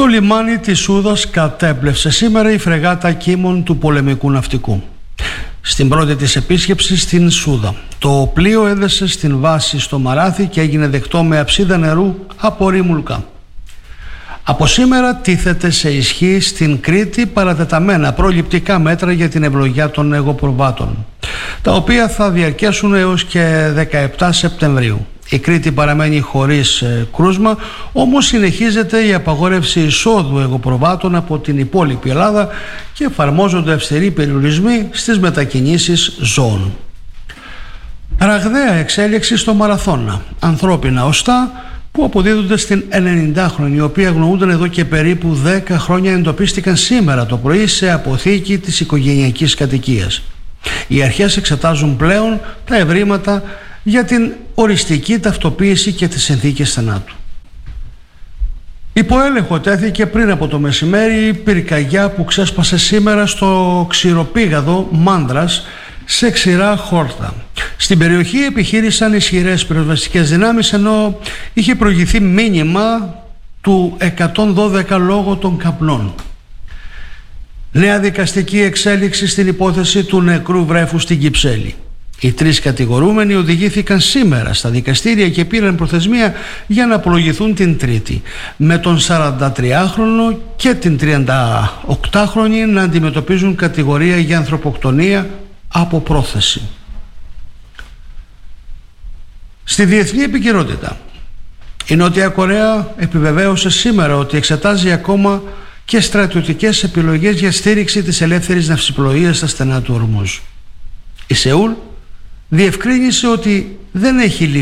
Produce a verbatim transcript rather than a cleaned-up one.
Στο λιμάνι της Σούδας κατέπλευσε σήμερα η φρεγάτα Κίμων του πολεμικού ναυτικού. Στην πρώτη της επίσκεψη στην Σούδα, το πλοίο έδεσε στην βάση στο Μαράθι και έγινε δεκτό με αψίδα νερού από ρημουλκά. Από σήμερα τίθεται σε ισχύ στην Κρήτη παρατεταμένα προληπτικά μέτρα για την ευλογιά των αιγοπροβάτων, τα οποία θα διαρκέσουν έως και δεκαεπτά Σεπτεμβρίου. Η Κρήτη παραμένει χωρίς ε, κρούσμα, όμως συνεχίζεται η απαγόρευση εισόδου αιγοπροβάτων από την υπόλοιπη Ελλάδα και εφαρμόζονται αυστηροί περιορισμοί στις μετακινήσεις ζώων. Ραγδαία εξέλιξη στο μαραθώνα. Ανθρώπινα οστά που αποδίδονται στην ενενηντάχρονη, οι οποίοι αγνοούνταν εδώ και περίπου δέκα χρόνια, εντοπίστηκαν σήμερα το πρωί σε αποθήκη της οικογενειακής κατοικίας. Οι αρχές εξετάζουν πλέον τα ευρήματα για την οριστική ταυτοποίηση και τις συνθήκες θανάτου. Υπό έλεγχο τέθηκε πριν από το μεσημέρι η πυρκαγιά που ξέσπασε σήμερα στο ξηροπήγαδο Μάνδρας σε ξηρά χόρτα. Στην περιοχή επιχείρησαν ισχυρές πυροσβεστικές δυνάμεις, ενώ είχε προηγηθεί μήνυμα του εκατόν δώδεκα λόγω των καπνών. Νέα δικαστική εξέλιξη στην υπόθεση του νεκρού βρέφου στην Κυψέλη. Οι τρεις κατηγορούμενοι οδηγήθηκαν σήμερα στα δικαστήρια και πήραν προθεσμία για να απολογηθούν την Τρίτη, με τον σαραντατριάχρονο και την τριανταοκτάχρονη να αντιμετωπίζουν κατηγορία για ανθρωποκτονία από πρόθεση. Στη διεθνή επικαιρότητα, η Νότια Κορέα επιβεβαίωσε σήμερα ότι εξετάζει ακόμα και στρατιωτικές επιλογές για στήριξη της ελεύθερης ναυσιπλοείας στα στενά του Ορμούζ. Η Σεούλ διευκρίνησε ότι δεν έχει